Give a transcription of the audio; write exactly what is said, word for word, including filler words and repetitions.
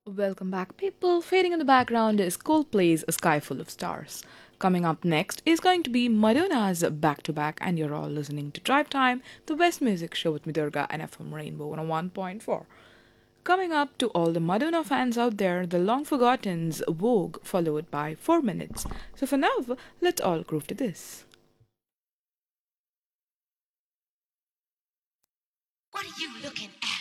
Welcome back, people. Fading in the background is Coldplay's A Sky Full of Stars. Coming up next is going to be Madonna's Back to Back, and you're all listening to Drive Time, the best music show with Midurga and F M Rainbow one oh one point four. Coming up to all the Madonna fans out there, the long forgotten's Vogue, followed by four minutes. So for now, let's all groove to this. What are you looking at?